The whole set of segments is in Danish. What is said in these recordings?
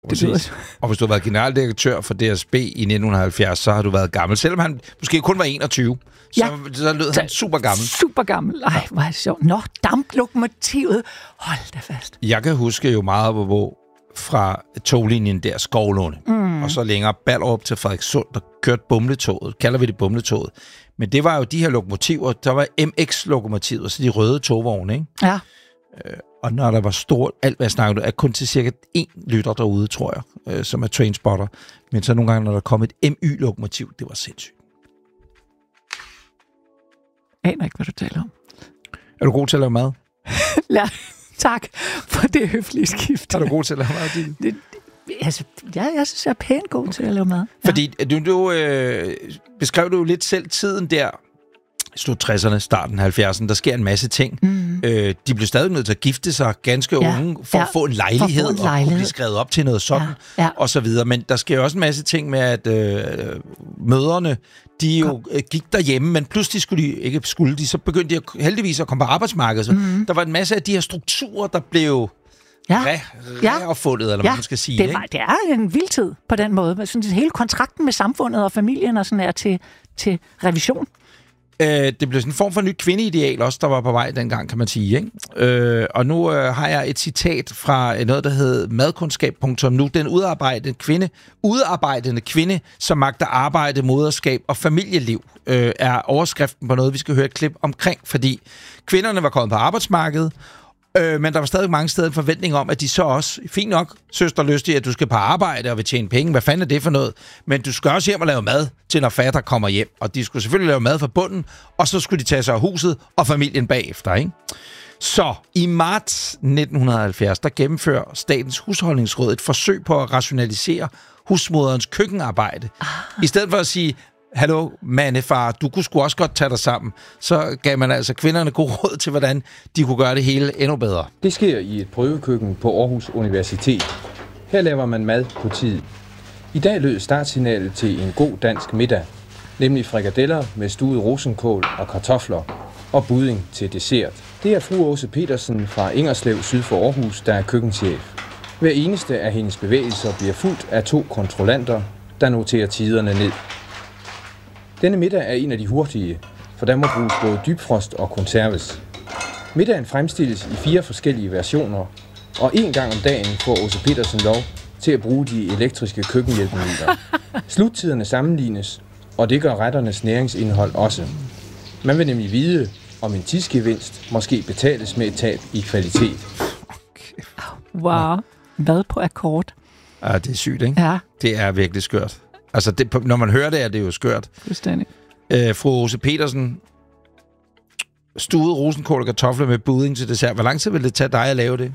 Og hvis du har været generaldirektør for DSB i 1970, så har du været gammel. Selvom han måske kun var 21, så lød han super gammel. Super gammel. Ej, hvor er det sjovt. Nå, damplokomotivet. Hold da fast. Jeg kan huske jo meget hvor fra toglinjen der Skovlunde, og så længere Ballerup til Frederikssund, der kørte bumletoget. Kalder vi det bumletoget. Men det var jo de her lokomotiver. Der var MX-lokomotiver, så de røde togvogne, ikke? Ja. Og når der var stort, alt hvad jeg snakkede, er kun til cirka 1 lytter derude, tror jeg, som er trainspotter. Men så nogle gange, når der kom et MY-lokomotiv, det var sindssygt. Aner ikke, hvad du taler om. Er du god til at lave mad? Ja, tak for det høflige skift. Er du god til at lave mad? Altså, jeg synes, jeg er pænt god til at lave mad. Ja. Fordi du beskrev du jo lidt selv tiden der, slut 60'erne, starten 70'erne, der sker en masse ting. De blev stadig nødt til at gifte sig ganske unge, for at få en lejlighed, og kunne blive skrevet op til noget sådan, og så videre. Men der sker også en masse ting med, at mødrene, de jo gik derhjemme, men pludselig så begyndte de heldigvis at komme på arbejdsmarkedet. Så der var en masse af de her strukturer, der blev reopfundet, eller hvad man skal sige. Det er en vild tid på den måde. Jeg synes, hele kontrakten med samfundet og familien og sådan er til revision. Det blev sådan en form for nyt kvindeideal også, der var på vej dengang, kan man sige. Ikke? Og nu har jeg et citat fra noget, der hed madkundskab.nu. Den udarbejdende kvinde, som magter arbejde, moderskab og familieliv, er overskriften på noget, vi skal høre et klip omkring. Fordi kvinderne var kommet på arbejdsmarkedet, men der var stadig mange steder en forventning om, at de så også, fint nok, søster lystig, at du skal på arbejde og vil tjene penge. Hvad fanden er det for noget? Men du skal også hjem og lave mad til, når fatter kommer hjem. Og de skulle selvfølgelig lave mad fra bunden, og så skulle de tage sig af huset og familien bagefter, ikke? Så i marts 1970, der gennemfører Statens Husholdningsråd et forsøg på at rationalisere husmoderens køkkenarbejde. I stedet for at sige, hallo, mandefar, du kunne sgu også godt tage dig sammen. Så gav man altså kvinderne god råd til, hvordan de kunne gøre det hele endnu bedre. Det sker i et prøvekøkken på Aarhus Universitet. Her laver man mad på tid. I dag lød startsignalet til en god dansk middag, nemlig frikadeller med stuet rosenkål og kartofler og budding til dessert. Det er fru Åse Petersen fra Ingerslev syd for Aarhus, der er køkkenchef. Hver eneste af hendes bevægelser bliver fulgt af 2 kontrollanter, der noterer tiderne ned. Denne middag er en af de hurtige, for der må bruges både dybfrost og konserves. Middagen fremstilles i 4 forskellige versioner, og 1 gang om dagen får Åse Petersen lov til at bruge de elektriske køkkenhjælpemidler. Sluttiderne sammenlignes, og det gør retternes næringsindhold også. Man vil nemlig vide, om en tidsgevinst måske betales med et tab i kvalitet. Wow. Hvad på akkord? Ja, det er sygt, ikke? Ja. Det er virkelig skørt. Altså, når man hører det, er det jo skørt. Fuldstændig. Fru Åse Petersen, stuet rosenkål og kartofler med budding til dessert. Hvor lang tid vil det tage dig at lave det?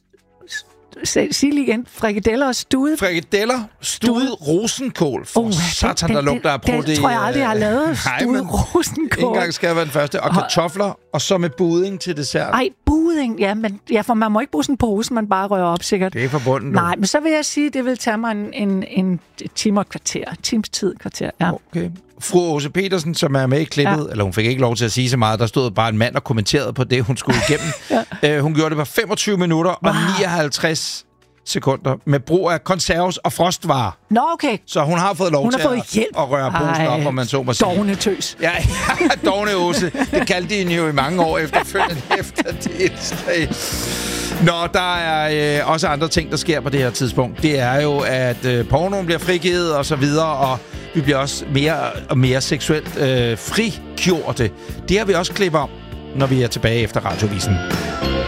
Sig lige igen. Frikadeller og stuet. Frikadeller, stuet rosenkål. For satan, der lugter af protein. Det tror jeg aldrig, jeg har lavet. Stuet rosenkål. En gang skal jeg være den første. Og kartofler, og så med budding til dessert. Ej, budding. Ja, men, for man må ikke bruge sådan en pose, man bare rører op, sikkert. Det er forbundet. Nej, men så vil jeg sige, at det vil tage mig en time og et kvarter. Times tid, kvarter, ja. Okay. Fru Åse Petersen, som er med i klippet, eller hun fik ikke lov til at sige så meget, der stod bare en mand og kommenterede på det, hun skulle igennem. Hun gjorde det på 25 minutter og 59 sekunder med brug af konserves og frostvarer. Nå, okay. Så hun har fået lov til at røre posen op, om man så må sige. Dovne tøs. Ja, dovne Åse. Det kaldte de jo i mange år efterfølgende efter det. Nå, der er også andre ting, der sker på det her tidspunkt. Det er jo, at pornoen bliver frigivet og så videre, og vi bliver også mere og mere seksuelt frigjorte. Det har vi også klippet om, når vi er tilbage efter Radiovisen.